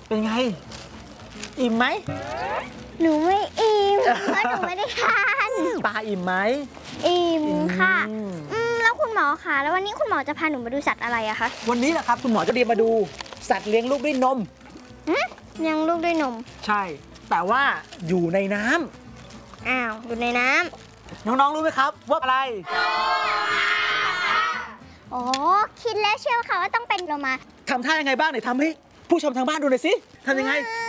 เป็นไงอิ่มไหมหนูไม่อิ่มเพราะหนูไม่ได้ทานปลาอิ่มไหมอิ่มค่ะแล้วคุณหมอคะแล้ววันนี้คุณหมอจะพาหนูมาดูสัตว์อะไรอะคะวันนี้นะครับคุณหมอจะเรียนมาดูสัตว์เลี้ยงลูกด้วยนมยังลูกด้วยนมใช่แต่ว่าอยู่ในน้ำอ้าวอยู่ในน้ำน้องๆรู้ไหมครับว่าอะไรอ๋อคิดแล้วเชียวค่ะว่าต้องเป็นโลมาทำท่ายังไงบ้างไหนทำให้ผู้ชมทางบ้านดูหน่อยสิทำยังไง